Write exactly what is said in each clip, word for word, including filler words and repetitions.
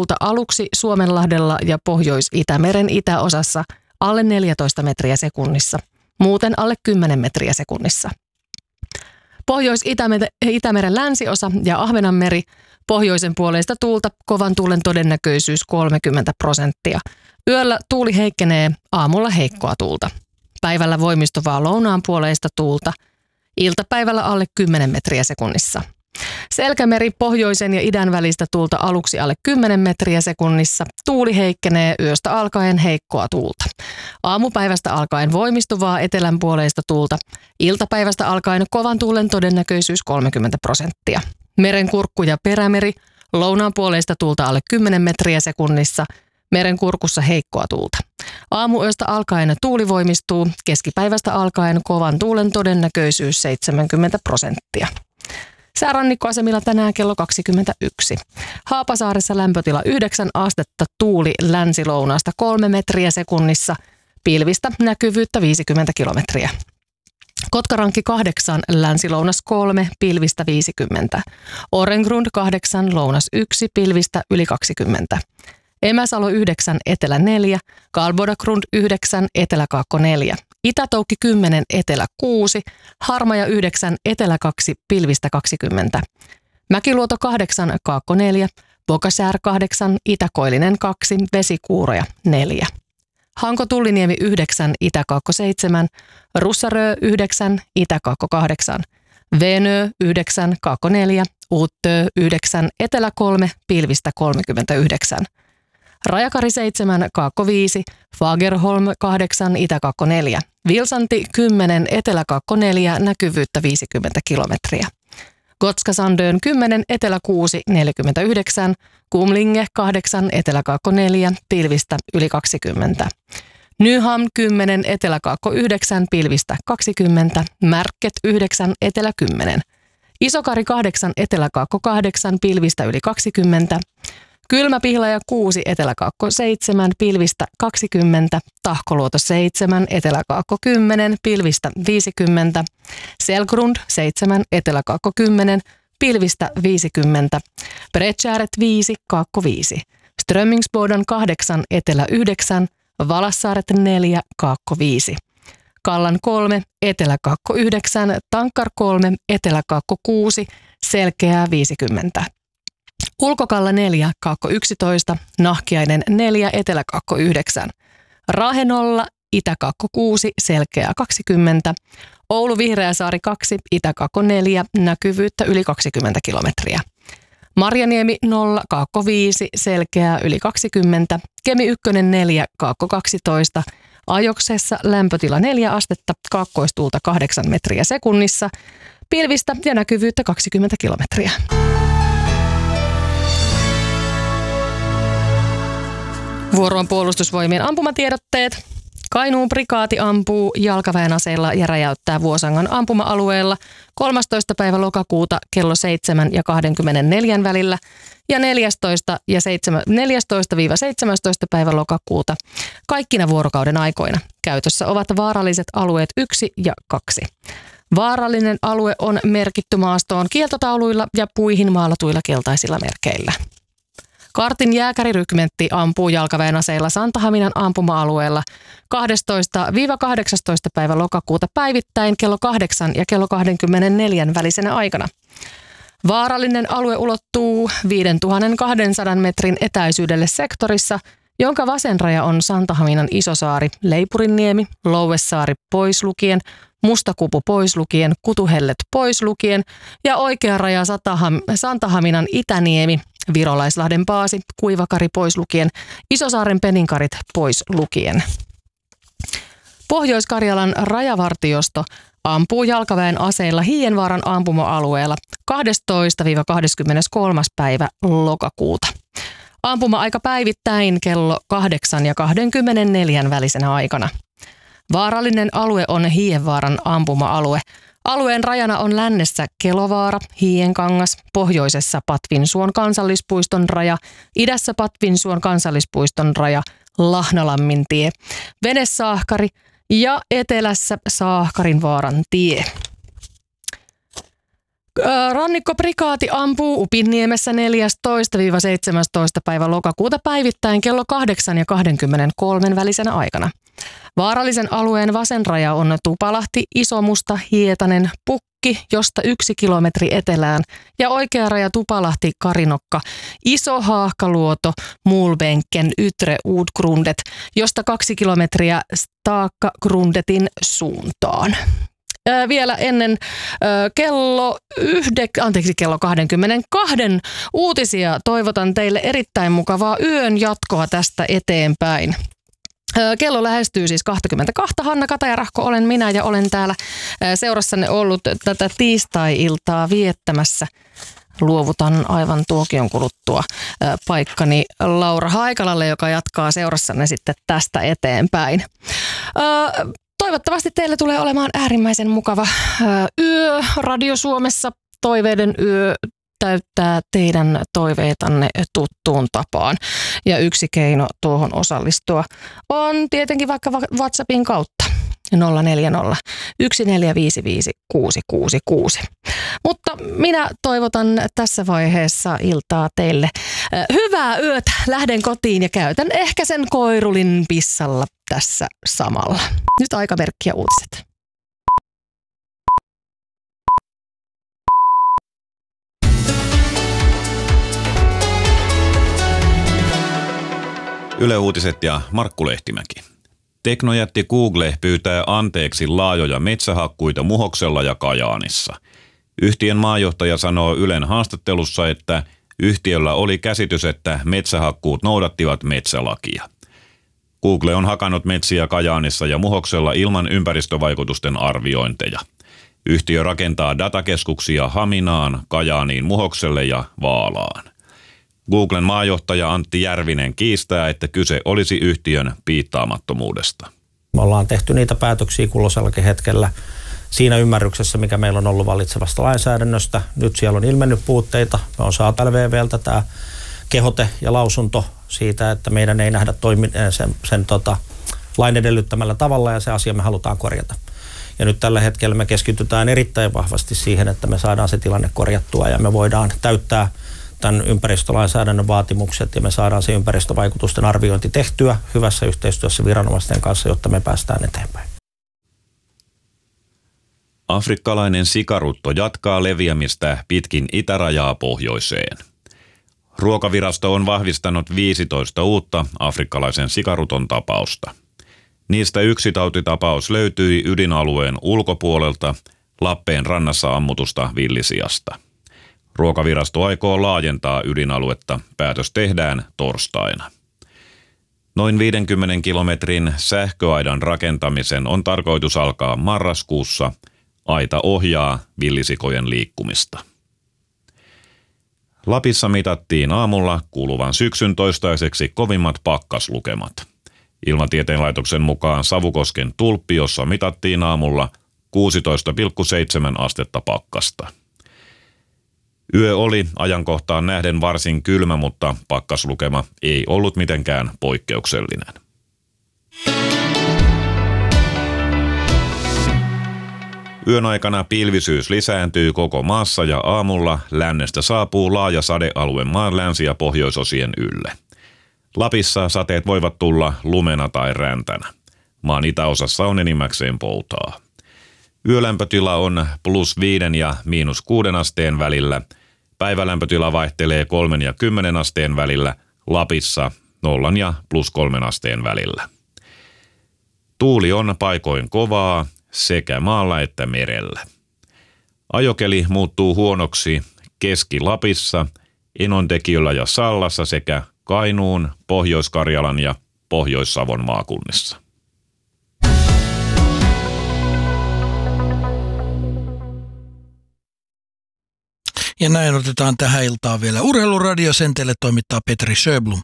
tuulta aluksi Suomenlahdella ja Pohjois-Itämeren itäosassa alle neljätoista metriä sekunnissa, muuten alle kymmenen metriä sekunnissa. Pohjois-Itämeren länsiosa ja Ahvenanmeri, pohjoisen puoleista tuulta, kovan tuulen todennäköisyys kolmekymmentä prosenttia. Yöllä tuuli heikkenee, aamulla heikkoa tuulta. Päivällä voimistuvaa lounaan puoleista tuulta, iltapäivällä alle kymmenen metriä sekunnissa. Selkämeri, pohjoisen ja idän välistä tuulta aluksi alle kymmenen metriä sekunnissa. Tuuli heikkenee yöstä alkaen heikkoa tuulta. Aamupäivästä alkaen voimistuvaa etelän puoleista tuulta. Iltapäivästä alkaen kovan tuulen todennäköisyys kolmekymmentä prosenttia. Merenkurkku ja perämeri, lounaan puoleista tuulta alle kymmenen metriä sekunnissa. Merenkurkussa heikkoa tuulta. Aamuyöstä alkaen tuuli voimistuu. Keskipäivästä alkaen kovan tuulen todennäköisyys seitsemänkymmentä prosenttia. Säärannikkoasemilla tänään kello kaksikymmentäyksi. Haapasaaressa lämpötila yhdeksän astetta, tuuli länsi-lounaasta kolme metriä sekunnissa, pilvistä näkyvyyttä viisikymmentä kilometriä. Kotkarankki kahdeksan, länsi-lounas kolme, pilvistä viisikymmentä. Orengrund kahdeksan, lounas yksi, pilvistä yli kaksikymmentä. Emäsalo yhdeksän, etelä neljä, Kalbodagrund yhdeksän, etelä-kaakko neljä. Itätoukki kymmenen, etelä kuusi, Harmaja yhdeksän, etelä kaksi, pilvistä kaksikymmentä. Mäkiluoto kahdeksan, kaakko neljä, Bogasär kahdeksan, Itäkoillinen kaksi, Vesikuuroja neljä. Hanko-Tulliniemi yhdeksän, Itä-kaakko seitsemän, Russarö yhdeksän, Itä-kaakko kahdeksan, Venö yhdeksän, kaakko neljä, Uttö yhdeksän, etelä kolme, pilvistä kolmekymmentäyhdeksän. Rajakari seitsemän, kaakko viisi, Fagerholm kahdeksan, Itä-kaakko neljä, Vilsanti kymmenen, etelä-kaakko neljä, näkyvyyttä viisikymmentä kilometriä. Gotskasandön kymmenen, etelä kuusi, neljäkymmentäyhdeksän, Kumlinge kahdeksan, etelä-kaakko neljä, pilvistä yli kaksikymmentä. Nyhamn kymmenen, etelä-kaakko yhdeksän, pilvistä kaksikymmentä, Märket yhdeksän, etelä kymmenen. Isokari kahdeksan, etelä-kaakko kahdeksan, pilvistä yli kaksikymmentä. Kylmäpihlaja kuusi, etelä-kaakko seitsemän, pilvistä kaksikymmentä, Tahkoluoto seitsemän, etelä-kaakko kymmenen, pilvistä viisikymmentä, Selgrund seitsemän, etelä-kaakko kymmenen, pilvistä viisikymmentä, Bredtjäret viisi, kaakko viisi, Strömmingsboden kahdeksan, etelä yhdeksän, Valassaaret neljä, kaakko viisi, Kallan kolme, etelä-kaakko yhdeksän, Tankkar kolme, etelä-kaakko kuusi, Selkeää viisikymmentä. Ulkokalla neljä, kaakko yksitoista, Nahkiainen neljä, etelä-kaakko yhdeksän. Raahe nolla, itä-kaakko kuusi, Selkeää kaksikymmentä. Oulu Vihreäsaari kaksi, itä-kaakko neljä, näkyvyyttä yli kaksikymmentä kilometriä. Marjaniemi nolla, kaakko viisi, Selkeää yli kaksikymmentä. Kemi yksi neljä, kaakko kaksitoista. Ajoksessa lämpötila neljä astetta, kaakkoistuulta kahdeksan metriä sekunnissa. Pilvistä ja näkyvyyttä kaksikymmentä kilometriä. Vuoroon puolustusvoimien ampumatiedotteet. Kainuun prikaati ampuu jalkaväen aseilla ja räjäyttää Vuosangan ampuma-alueella kolmastoista päivä lokakuuta kello seitsemän ja kaksikymmentäneljä välillä ja neljästoista seitsemästoista päivä lokakuuta kaikkina vuorokauden aikoina. Käytössä ovat vaaralliset alueet yksi ja kaksi. Vaarallinen alue on merkitty maastoon kieltotauluilla ja puihin maalatuilla keltaisilla merkeillä. Kartin jääkärirykmentti ampuu jalkaväen aseilla Santahaminan ampuma-alueella kahdestoista kahdeksastoista päivä lokakuuta päivittäin kello kahdeksan ja kello kaksikymmentäneljä välisenä aikana. Vaarallinen alue ulottuu viisituhatta metrin etäisyydelle sektorissa, jonka vasen raja on Santahaminan Isosaari, Leipurinniemi, Louesaari pois lukien, Mustakupu pois lukien, Kutuhellet pois lukien ja oikea raja Santahaminan Itäniemi, Virolaislahden Paasi, Kuivakari pois lukien, Isosaaren Peninkarit pois lukien. Pohjois-Karjalan rajavartiosto ampuu jalkaväen aseilla Hiienvaaran ampuma-alueella kahdestoista kahdeskymmeneskolmas päivä lokakuuta. Ampuma-aika päivittäin kello kahdeksan ja kaksikymmentäneljä välisenä aikana. Vaarallinen alue on Hiienvaaran ampuma-alue. Alueen rajana on lännessä Kelovaara, Hiienkangas, pohjoisessa Patvinsuon kansallispuiston raja, idässä Patvinsuon kansallispuiston raja, Lahnalammintie, Venesaahkari ja etelässä Saahkarinvaaran tie. Rannikkoprikaati ampuu Upinniemessä neljästoista seitsemästoista päivä lokakuuta päivittäin kello kahdeksan ja kaksikymmentäkolme välisenä aikana. Vaarallisen alueen vasen raja on Tupalahti, Isomusta, Hietanen, Pukki, josta yksi kilometri etelään, ja oikea raja Tupalahti, Karinokka, Iso Haahkaluoto, Mulbenken, Ytre, Uudgrundet, josta kaksi kilometriä Staakkagrundetin suuntaan. Ää, vielä ennen ää, kello, yhde, anteeksi, kello kaksikymmentäkaksi uutisia toivotan teille erittäin mukavaa yön jatkoa tästä eteenpäin. Kello lähestyy siis kaksikymmentäkaksi. Hanna Katajarahko olen minä ja olen täällä seurassanne ollut tätä tiistai-iltaa viettämässä. Luovutan aivan tuokion kuluttua paikkani Laura Haikalalle, joka jatkaa seurassanne sitten tästä eteenpäin. Toivottavasti teille tulee olemaan äärimmäisen mukava yö Radio Suomessa. Toiveiden yö täyttää teidän toiveitanne tuttuun tapaan. Ja yksi keino tuohon osallistua on tietenkin vaikka WhatsAppin kautta nolla neljä nolla yksi neljä viisi viisi kuusi kuusi kuusi. Mutta minä toivotan tässä vaiheessa iltaa teille hyvää yötä. Lähden kotiin ja käytän ehkä sen koirulin pissalla tässä samalla. Nyt aikamerkki ja uutiset. Yle Uutiset ja Markku Lehtimäki. Teknojätti Google pyytää anteeksi laajoja metsähakkuita Muhoksella ja Kajaanissa. Yhtiön maajohtaja sanoo Ylen haastattelussa, että yhtiöllä oli käsitys, että metsähakkuut noudattivat metsälakia. Google on hakannut metsiä Kajaanissa ja Muhoksella ilman ympäristövaikutusten arviointeja. Yhtiö rakentaa datakeskuksia Haminaan, Kajaaniin, Muhokselle ja Vaalaan. Googlen maajohtaja Antti Järvinen kiistää, että kyse olisi yhtiön piittaamattomuudesta. Me ollaan tehty niitä päätöksiä kulloisellakin hetkellä siinä ymmärryksessä, mikä meillä on ollut vallitsevasta lainsäädännöstä. Nyt siellä on ilmennyt puutteita. Me on saatu L V V:ltä tämä kehote ja lausunto siitä, että meidän ei nähdä toimi, sen, sen tota, lain edellyttämällä tavalla, ja se asia me halutaan korjata. Ja nyt tällä hetkellä me keskitytään erittäin vahvasti siihen, että me saadaan se tilanne korjattua ja me voidaan täyttää tämän ympäristölainsäädännön vaatimukset ja me saadaan se ympäristövaikutusten arviointi tehtyä hyvässä yhteistyössä viranomaisten kanssa, jotta me päästään eteenpäin. Afrikkalainen sikarutto jatkaa leviämistä pitkin itärajaa pohjoiseen. Ruokavirasto on vahvistanut viisitoista uutta afrikkalaisen sikaruton tapausta. Niistä yksi tautitapaus löytyi ydinalueen ulkopuolelta Lappeen rannassa ammutusta villisiasta. Ruokavirasto aikoo laajentaa ydinaluetta. Päätös tehdään torstaina. Noin viidenkymmenen kilometrin sähköaidan rakentamisen on tarkoitus alkaa marraskuussa. Aita ohjaa villisikojen liikkumista. Lapissa mitattiin aamulla kuluvan syksyn toistaiseksi kovimmat pakkaslukemat. Ilmatieteen laitoksen mukaan Savukosken Tulppiossa mitattiin aamulla kuusitoista pilkku seitsemän astetta pakkasta. Yö oli ajankohtaan nähden varsin kylmä, mutta pakkaslukema ei ollut mitenkään poikkeuksellinen. Yön aikana pilvisyys lisääntyy koko maassa ja aamulla lännestä saapuu laaja sadealue maan länsi- ja pohjoisosien ylle. Lapissa sateet voivat tulla lumena tai räntänä. Maan itäosassa on enimmäkseen poutaa. Yölämpötila on plus viiden ja miinus kuuden asteen välillä. Päivälämpötila vaihtelee kolmen ja kymmenen asteen välillä. Lapissa nollan ja plus kolmen asteen välillä. Tuuli on paikoin kovaa sekä maalla että merellä. Ajokeli muuttuu huonoksi Keski-Lapissa, Enontekiöllä ja Sallassa sekä Kainuun, Pohjois-Karjalan ja Pohjois-Savon maakunnissa. Ja näin otetaan tähän iltaan vielä Urheiluradio. Sen teille toimittaa Petri Sjöblom.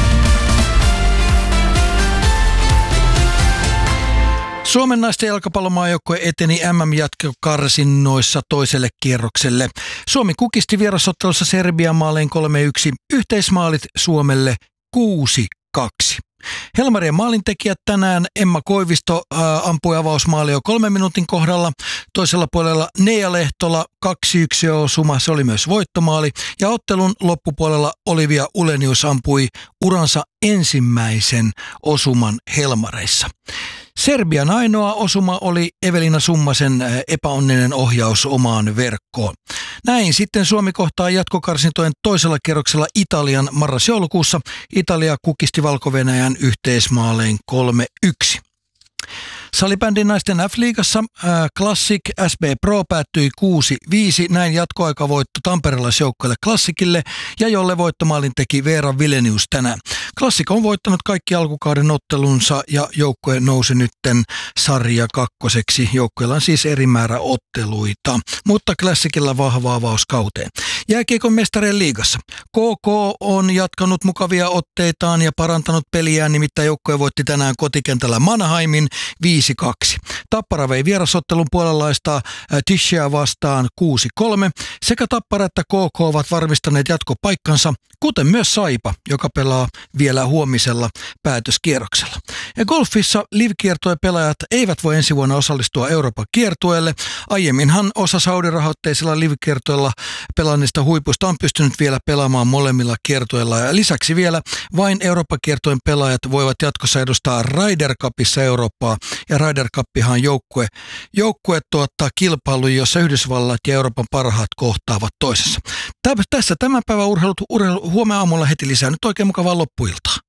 Suomen naisten jalkapallomaajoukkue eteni M M-jatkokarsinnoissa toiselle kierrokselle. Suomi kukisti vierasottelussa Serbian maaleen kolme yksi, yhteismaalit Suomelle kuusi kaksi. Helmarien maalintekijät tänään Emma Koivisto äh, ampui avausmaali jo kolmen minuutin kohdalla. Toisella puolella Neija Lehtola kaksi yksi osuma, se oli myös voittomaali. Ja ottelun loppupuolella Olivia Ulenius ampui uransa ensimmäisen osuman helmareissa. Serbian ainoa osuma oli Evelina Summasen epäonninen ohjaus omaan verkkoon. Näin sitten Suomi kohtaa jatkokarsintojen toisella kierroksella Italian marras-joulukuussa. Italia kukisti Valko-Venäjän yhteismaalein kolme yksi. Salibändin naisten F-liigassa äh, Classic S B Pro päättyi kuusi viisi, näin jatkoaikavoitto tamperelaisjoukkueelle Classicille ja jolle voittomaalin teki Veera Vilenius tänään. Classic on voittanut kaikki alkukauden ottelunsa ja joukkue nousi nytten sarja kakkoseksi. Joukkueella on siis eri määrä otteluita, mutta Classicilla vahva avaus kauteen. Jääkiekon mestarien liigassa K K on jatkanut mukavia otteitaan ja parantanut peliään, nimittäin joukkue voitti tänään kotikentällä Mannheimin viisi kaksi. Tappara vei vierasottelun puolalaista Tischia vastaan kuusi kolme. Sekä Tappara että K K ovat varmistaneet jatkopaikkansa, kuten myös Saipa, joka pelaa vielä huomisella päätöskierroksella. Ja golfissa Live-kiertueen pelaajat eivät voi ensi vuonna osallistua Euroopan kiertueelle. Aiemminhan osa Saudi-rahoitteisilla Live-kiertueella pelaanneista huipuista on pystynyt vielä pelaamaan molemmilla kiertueilla. Ja lisäksi vielä vain Euroopan kiertueen pelaajat voivat jatkossa edustaa Ryder Cupissa Eurooppaa. Ja Ryder Cupihan on joukkue, joukkue tuottaa kilpailu, jossa Yhdysvallat ja Euroopan parhaat kohtaavat toisessa. Tässä tämän päivän urheilut, urheilu, huomenna aamulla heti lisää. Nyt oikein mukavaa loppuiltaa.